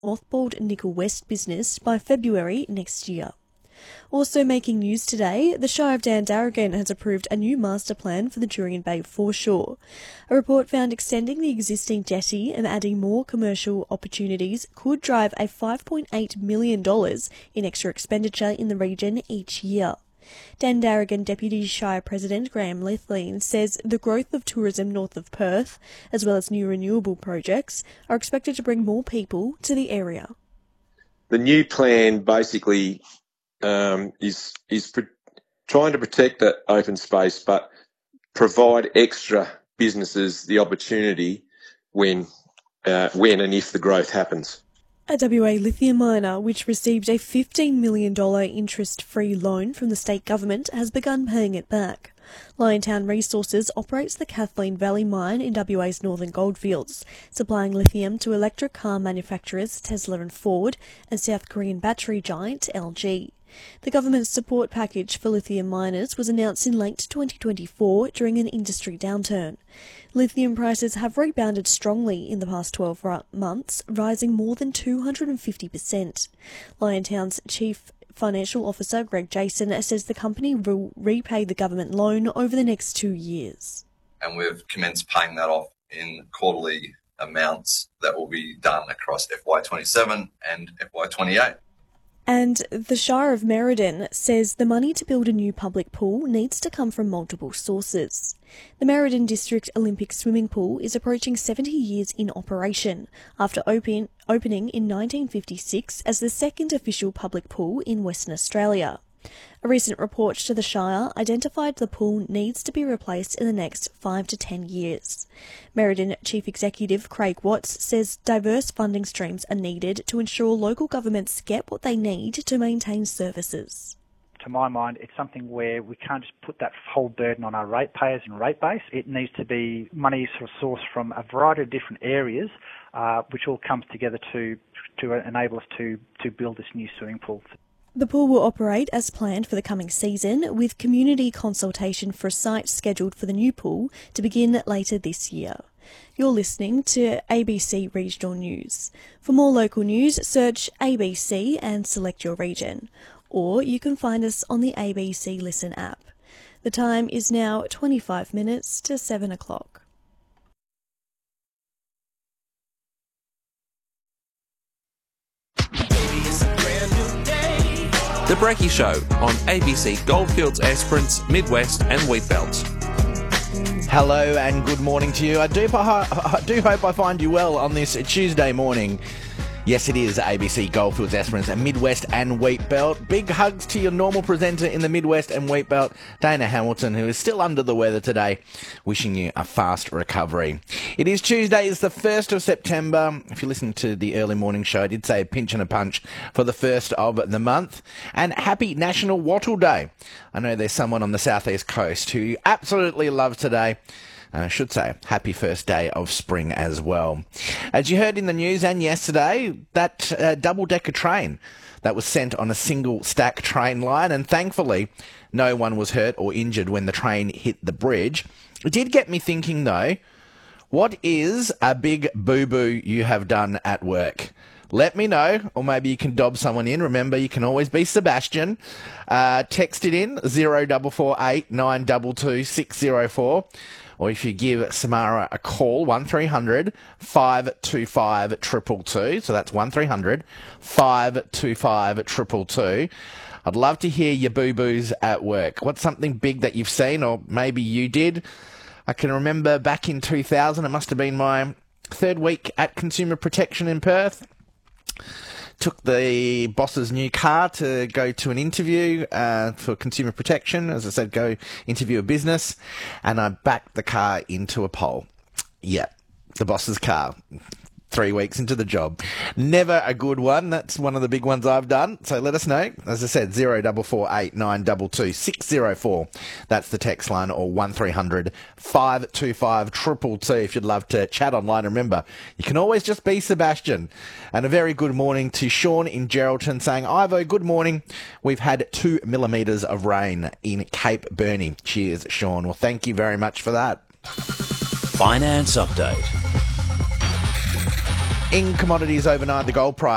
mothballed Nickel West business by February next year. Also making news today, the Shire of Dandaragan has approved a new master plan for the Jurien Bay foreshore. A report found extending the existing jetty and adding more commercial opportunities could drive a $5.8 million in extra expenditure in the region each year. Dandaragan Deputy Shire President Graham Lithleen says the growth of tourism north of Perth, as well as new renewable projects, are expected to bring more people to the area. The new plan basically is trying to protect that open space, but provide extra businesses the opportunity when and if the growth happens. A WA lithium miner, which received a $15 million interest-free loan from the state government, has begun paying it back. Liontown Resources operates the Kathleen Valley mine in WA's northern goldfields, supplying lithium to electric car manufacturers Tesla and Ford and South Korean battery giant LG. The government's support package for lithium miners was announced in late 2024 during an industry downturn. Lithium prices have rebounded strongly in the past 12 months, rising more than 250%. Liontown's Chief Financial Officer Greg Jason says the company will repay the government loan over the next 2 years. And we've commenced paying that off in quarterly amounts that will be done across FY27 and FY28. And the Shire of Merredin says the money to build a new public pool needs to come from multiple sources. The Merredin District Olympic Swimming Pool is approaching 70 years in operation, after opening in 1956 as the second official public pool in Western Australia. A recent report to the Shire identified the pool needs to be replaced in the next 5 to 10 years. Merredin Chief Executive Craig Watts says diverse funding streams are needed to ensure local governments get what they need to maintain services. To my mind, it's something where we can't just put that whole burden on our ratepayers and rate base. It needs to be money sort of sourced from a variety of different areas, which all comes together to enable us to build this new swimming pool. The pool will operate as planned for the coming season, with community consultation for a site scheduled for the new pool to begin later this year. You're listening to ABC Regional News. For more local news, search ABC and select your region, or you can find us on the ABC Listen app. The time is now 25 minutes to 7 o'clock. The Breaky Show on ABC Goldfields, Esperance, Midwest and Wheatbelt. Hello and good morning to you. I do hope I find you well on this Tuesday morning. Yes, it is ABC Goldfields, Esperance and Midwest and Wheatbelt. Big hugs to your normal presenter in the Midwest and Wheatbelt, Dana Hamilton, who is still under the weather today. Wishing you a fast recovery. It is Tuesday, it's the 1st of September. If you listen to the early morning show, I did say a pinch and a punch for the 1st of the month. And happy National Wattle Day. I know there's someone on the southeast coast who absolutely loves today. And I should say, happy first day of spring as well. As you heard in the news and yesterday, that double-decker train that was sent on a single stack train line, and thankfully no one was hurt or injured when the train hit the bridge. It did get me thinking though, what is a big boo-boo you have done at work? Let me know, or maybe you can dob someone in. Remember, you can always be Sebastian. Text it in, 0448 922 604. Or if you give Samara a call, 1300 525 222. So that's 1300 525 222. I'd love to hear your boo-boos at work. What's something big that you've seen, or maybe you did? I can remember back in 2000, it must have been my third week at Consumer Protection in Perth. Took the boss's new car to go to an interview for Consumer Protection. As I said, go interview a business. And I backed the car into a pole. Yeah, the boss's car. 3 weeks into the job. Never a good one. That's one of the big ones I've done. So let us know. As I said, 0448 922 604. That's the text line, or 1300 525 222 if you'd love to chat online. Remember, you can always just be Sebastian. And a very good morning to Sean in Geraldton saying, Ivo, good morning. We've had 2 millimetres of rain in Cape Burney. Cheers, Sean. Well, thank you very much for that. Finance Update. In commodities overnight, the gold price